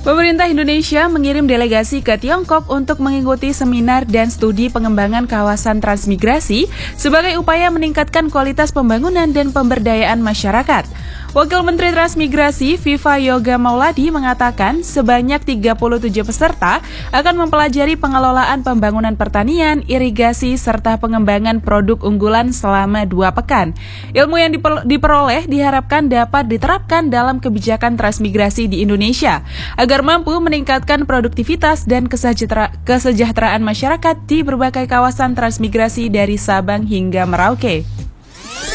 Pemerintah Indonesia mengirim delegasi ke Tiongkok untuk mengikuti seminar dan studi pengembangan kawasan transmigrasi sebagai upaya meningkatkan kualitas pembangunan dan pemberdayaan masyarakat. Wakil Menteri Transmigrasi Viva Yoga Mauladi mengatakan sebanyak 37 peserta akan mempelajari pengelolaan pembangunan pertanian, irigasi, serta pengembangan produk unggulan selama 2 pekan. Ilmu yang diperoleh diharapkan dapat diterapkan dalam kebijakan transmigrasi di Indonesia agar mampu meningkatkan produktivitas dan kesejahteraan masyarakat di berbagai kawasan transmigrasi dari Sabang hingga Merauke.